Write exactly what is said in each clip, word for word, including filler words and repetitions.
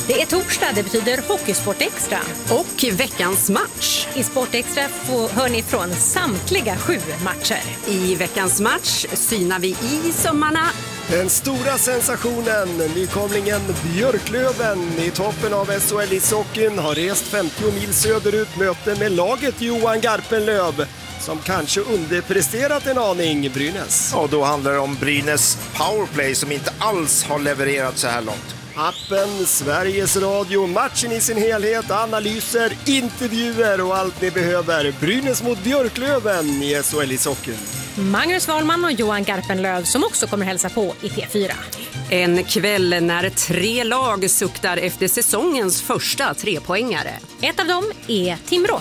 Det är torsdag, det betyder Hockeysport Extra. Och veckans match. I Sport Extra får, hör ni från samtliga sju matcher. I veckans match synar vi i sömmarna. Den stora sensationen, nykomlingen Björklöven i toppen av S H L ishockeyn har rest femtio mil söderut, möte med laget Johan Garpenlöv som kanske underpresterat en aning Brynäs. Och då handlar det om Brynäs powerplay som inte alls har levererat så här långt. Appen, Sveriges Radio, matchen i sin helhet, analyser, intervjuer och allt ni behöver. Brynäs mot Björklöven i S H L ishockeyn. Magnus Wahlman och Johan Garpenlöv som också kommer hälsa på i P fyra. En kväll när tre lag suktar efter säsongens första trepoängare. Ett av dem är Timrå.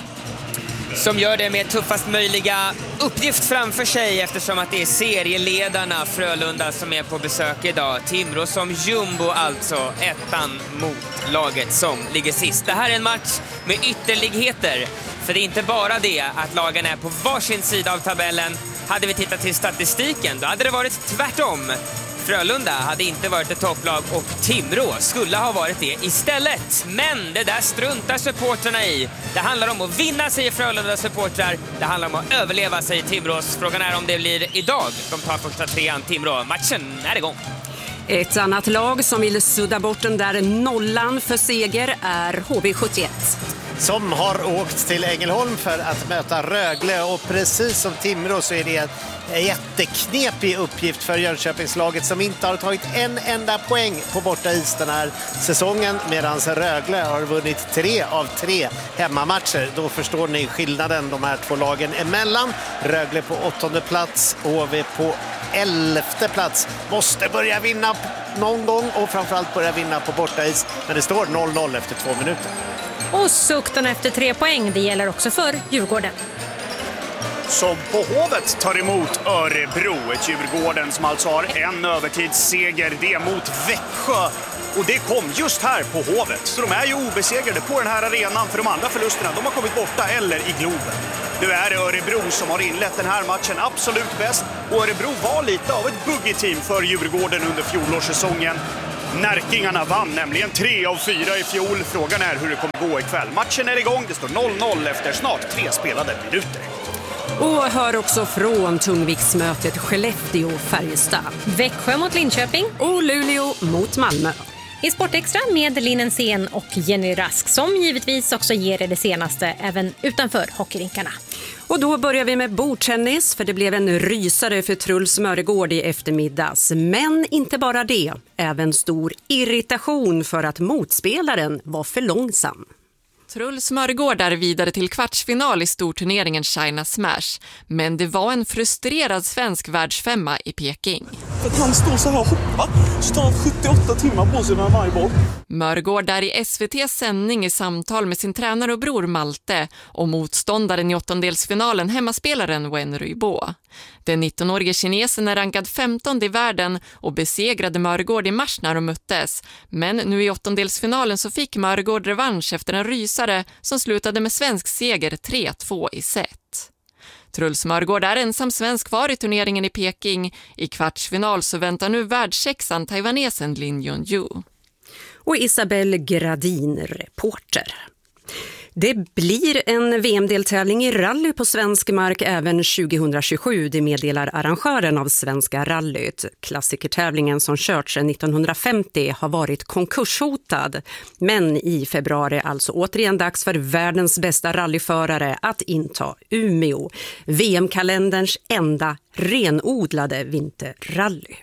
Som gör det med tuffast möjliga uppgift framför sig eftersom att det är serieledarna Frölunda som är på besök idag. Timrå som jumbo alltså, ettan mot laget som ligger sist. Det här är en match med ytterligheter. För det är inte bara det att lagen är på varsin sida av tabellen. Hade vi tittat till statistiken då hade det varit tvärtom. Frölunda hade inte varit ett topplag och Timrå skulle ha varit det istället. Men det där struntar supporterna i. Det handlar om att vinna sig i Frölunda supportrar. Det handlar om att överleva sig i Timrås. Frågan är om det blir idag. De tar första trean Timrå. Matchen är igång. Ett annat lag som vill sudda bort den där nollan för seger är H V sjuttioett. Som har åkt till Ängelholm för att möta Rögle och precis som Timrå så är det en jätteknepig uppgift för Jönköpingslaget som inte har tagit en enda poäng på borta is den här säsongen medan Rögle har vunnit tre av tre hemmamatcher. Då förstår ni skillnaden de här två lagen emellan. Rögle på åttonde plats, H V på elfte plats. Måste börja vinna någon gång och framförallt börja vinna på borta is. Men det står noll noll efter två minuter. Och sukten efter tre poäng, det gäller också för Djurgården. Som på Hovet tar emot Örebro, ett Djurgården som alltså har en övertidsseger, det mot Växjö. Och det kom just här på Hovet, så de är ju obesegrade på den här arenan för de andra förlusterna. De har kommit borta eller i Globen. Nu är det Örebro som har inlett den här matchen absolut bäst. Och Örebro var lite av ett buggy-team för Djurgården under fjolårssäsongen. Närkingarna vann nämligen tre av fyra i fjol. Frågan är hur det kommer gå ikväll. Matchen är igång, det står noll noll efter snart tre spelade minuter. Och hör också från tungviktsmötet Skellefteå-Färjestad. Växjö mot Linköping. Och Luleå mot Malmö. I Sportextra med Linnen Sen och Jenny Rask som givetvis också ger er det senaste även utanför hockeyrinkarna. Och då börjar vi med bordtennis för det blev en rysare för Truls Mörgård i eftermiddags. Men inte bara det, även stor irritation för att motspelaren var för långsam. Truls Mörgård är vidare till kvartsfinal i storturneringen China Smash. Men det var en frustrerad svensk världsfemma i Peking. För att han står så här och hoppar så tar han sjuttioåtta timmar på sig med varje boll. Mörgård är i S V T:s sändning i samtal med sin tränare och bror Malte och motståndaren i åttondelsfinalen hemmaspelaren Wen Ruibo. Den nittonårige kinesen är rankad femtonde i världen och besegrade Mörgård i mars när de möttes. Men nu i åttondelsfinalen så fick Mörgård revansch efter en rysare som slutade med svensk seger tre två i set. Truls Mörgård är ensam svensk kvar i turneringen i Peking. I kvartsfinal så väntar nu världssexan taiwanesen Lin Yunju. Och Isabelle Gradin, reporter. Det blir en V M-deltävling i rally på svensk mark även tjugohundratjugosju, det meddelar arrangören av Svenska rallyt. Klassikertävlingen som körts sedan nittonhundrafemtio har varit konkurshotad. Men i februari alltså återigen dags för världens bästa rallyförare att inta Umeå. V M-kalenderns enda renodlade vinterrally.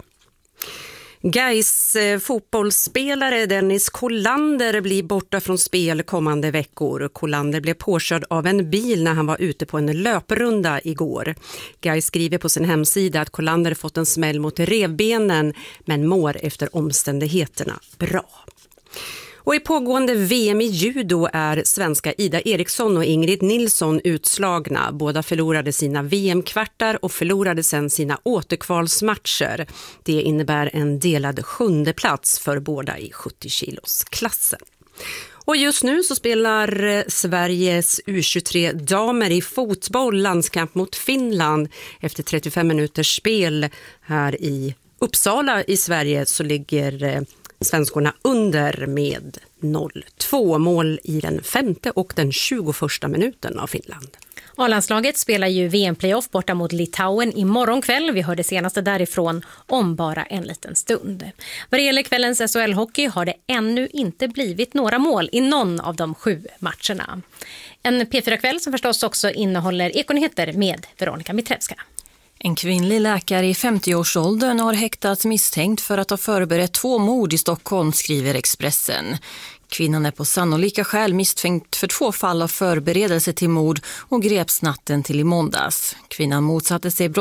Gais fotbollsspelare Dennis Kolander blir borta från spel kommande veckor. Kolander blev påkörd av en bil när han var ute på en löprunda igår. Gais skriver på sin hemsida att Kolander fått en smäll mot revbenen men mår efter omständigheterna bra. Och i pågående V M i judo är svenska Ida Eriksson och Ingrid Nilsson utslagna. Båda förlorade sina V M-kvartar och förlorade sedan sina återkvalsmatcher. Det innebär en delad sjunde plats för båda i sjuttio kilos klassen. Och just nu så spelar Sveriges U tjugotre damer i fotboll landskamp mot Finland. Efter trettiofem minuters spel här i Uppsala i Sverige så ligger Svenskorna under med noll två, mål i den femte och den tjugoförsta minuten av Finland. A-landslaget spelar ju V M-playoff borta mot Litauen imorgon kväll. Vi hör det senaste därifrån om bara en liten stund. Vad det gäller kvällens S H L-hockey har det ännu inte blivit några mål i någon av de sju matcherna. En P fyra-kväll som förstås också innehåller Ekonyheter med Veronica Mitrevska. En kvinnlig läkare i femtio-årsåldern har häktats misstänkt för att ha förberett två mord i Stockholm, skriver Expressen. Kvinnan är på sannolika skäl misstänkt för två fall av förberedelse till mord och greps natten till i måndags. Kvinnan motsatte sig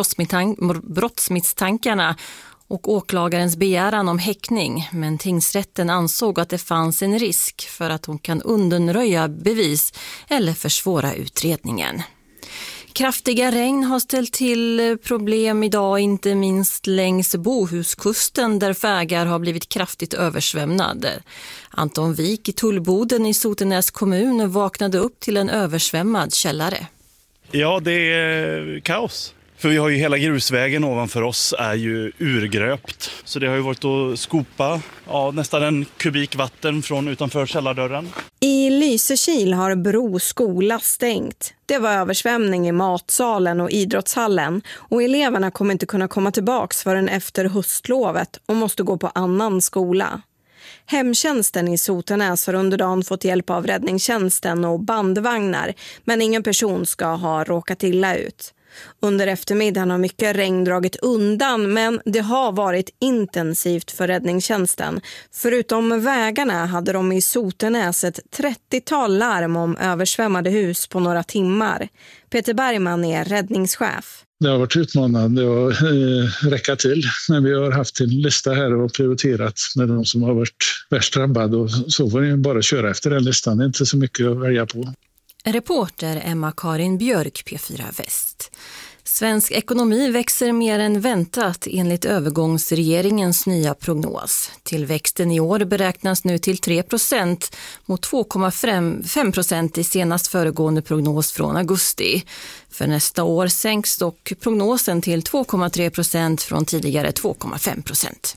brottsmisstankarna och åklagarens begäran om häktning, men tingsrätten ansåg att det fanns en risk för att hon kan undanröja bevis eller försvåra utredningen. Kraftiga regn har ställt till problem idag, inte minst längs Bohuskusten där vägar har blivit kraftigt översvämmade. Anton Wik i Tullboden i Sotenäs kommun vaknade upp till en översvämmad källare. Ja, det är kaos. För vi har ju hela grusvägen ovanför oss är ju urgröpt. Så det har ju varit att skopa ja, nästan en kubik vatten från utanför källardörren. I Lysekil har Bro skola stängt. Det var översvämning i matsalen och idrottshallen och eleverna kommer inte kunna komma tillbaks förrän efter höstlovet och måste gå på annan skola. Hemtjänsten i Sotenäs har under dagen fått hjälp av räddningstjänsten och bandvagnar, men ingen person ska ha råkat illa ut. Under eftermiddagen har mycket regn dragit undan, men det har varit intensivt för räddningstjänsten. Förutom vägarna hade de i Sotenäs ett trettiotal larm om översvämmade hus på några timmar. Peter Bergman är räddningschef. Det har varit utmanande att eh, räcka till, men vi har haft en lista här och prioriterat med de som har varit värst drabbade, och så får ni bara köra efter den listan. Det är inte så mycket att välja på. Reporter Emma-Karin Björk, P fyra Väst. Svensk ekonomi växer mer än väntat enligt övergångsregeringens nya prognos. Tillväxten i år beräknas nu till tre procent mot två komma fem procent i senast föregående prognos från augusti. För nästa år sänks dock prognosen till två komma tre procent från tidigare två komma fem procent.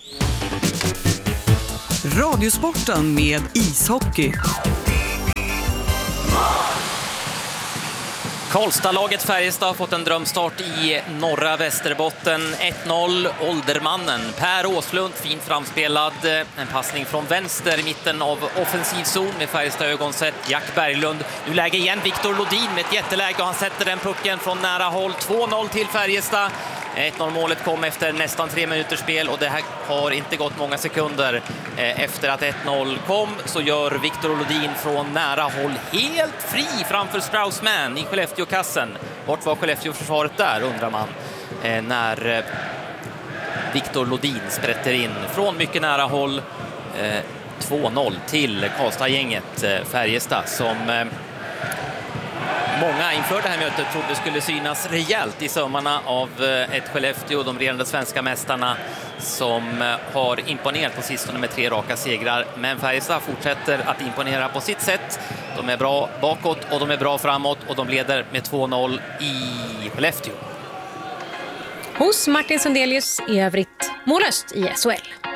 Radiosporten med ishockey. Karlstad-laget Färjestad har fått en drömstart i norra Västerbotten. ett noll, Åldermannen. Per Åslund, fint framspelad. En passning från vänster i mitten av offensiv zon med Färjestad ögonsett. Jack Berglund. Nu läge igen Viktor Lodin med ett jätteläge och han sätter den pucken från nära håll. två noll till Färjestad. ett noll-målet kom efter nästan tre minuters spel och det här har inte gått många sekunder efter att ett noll kom, så gör Viktor Lodin från nära håll helt fri framför Straussman i Skellefteå-kassen. Vart var Skellefteå-försvaret där, undrar man, när Viktor Lodin sprätter in från mycket nära håll. två noll till Karlstad-gänget Färjestad som många inför det här mötet trodde skulle synas rejält i sömmarna av ett Skellefteå, de regerande svenska mästarna som har imponerat på sistone med tre raka segrar. Men Färjestad fortsätter att imponera på sitt sätt. De är bra bakåt och de är bra framåt och de leder med två noll i Skellefteå. Hos Martin Sundelius i övrigt målöst i S H L.